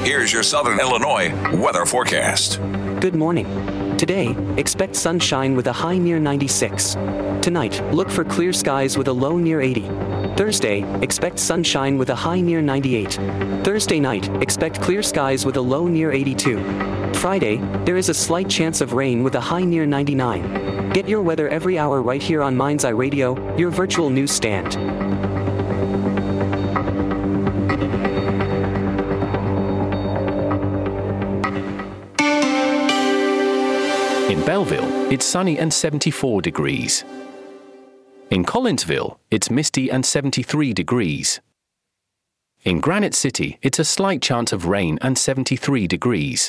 Here's your Southern Illinois weather forecast. Good morning. Today, expect sunshine with a high near 96. Tonight, look for clear skies with a low near 80. Thursday, expect sunshine with a high near 98. Thursday night, expect clear skies with a low near 82. Friday, there is a slight chance of rain with a high near 99. Get your weather every hour right here on Mind's Eye Radio, your virtual news stand. In Belleville, it's sunny and 74 degrees. In Collinsville, it's misty and 73 degrees. In Granite City, it's a slight chance of rain and 73 degrees.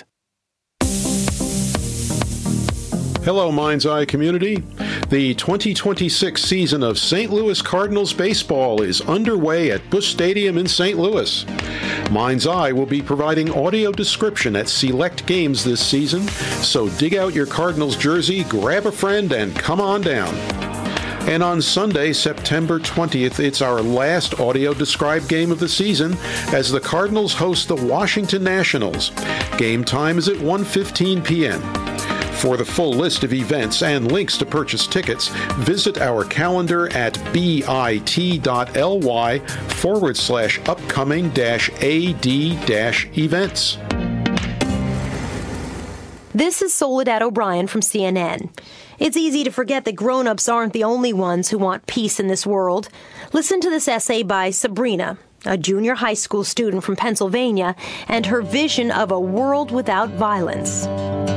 Hello, Mind's Eye community. The 2026 season of St. Louis Cardinals baseball is underway at Busch Stadium in St. Louis. Mind's Eye will be providing audio description at select games this season, so dig out your Cardinals jersey, grab a friend, and come on down. And on Sunday, September 20th, it's our last audio-described game of the season as the Cardinals host the Washington Nationals. Game time is at 1:15 p.m. For the full list of events and links to purchase tickets, visit our calendar at bit.ly/upcoming-ad-events. This is Soledad O'Brien from CNN. It's easy to forget that grown-ups aren't the only ones who want peace in this world. Listen to this essay by Sabrina, a junior high school student from Pennsylvania, and her vision of a world without violence.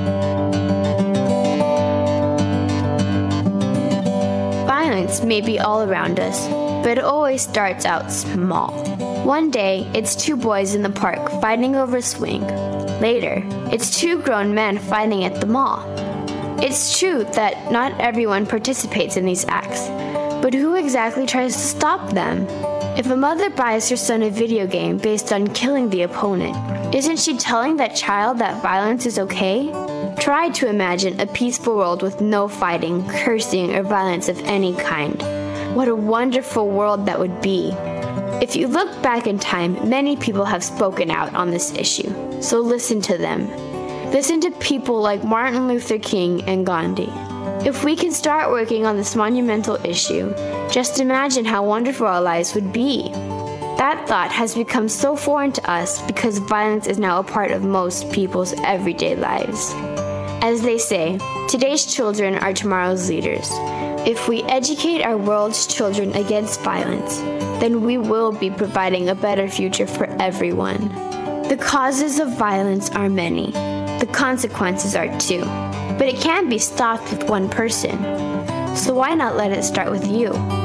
Violence may be all around us, but it always starts out small. One day, it's two boys in the park fighting over a swing. Later, it's two grown men fighting at the mall. It's true that not everyone participates in these acts, but who exactly tries to stop them? If a mother buys her son a video game based on killing the opponent, isn't she telling that child that violence is okay? Try to imagine a peaceful world with no fighting, cursing, or violence of any kind. What a wonderful world that would be. If you look back in time, many people have spoken out on this issue, so listen to them. Listen to people like Martin Luther King and Gandhi. If we can start working on this monumental issue, just imagine how wonderful our lives would be. That thought has become so foreign to us because violence is now a part of most people's everyday lives. As they say, today's children are tomorrow's leaders. If we educate our world's children against violence, then we will be providing a better future for everyone. The causes of violence are many. The consequences are too. But it can't be stopped with one person. So why not let it start with you?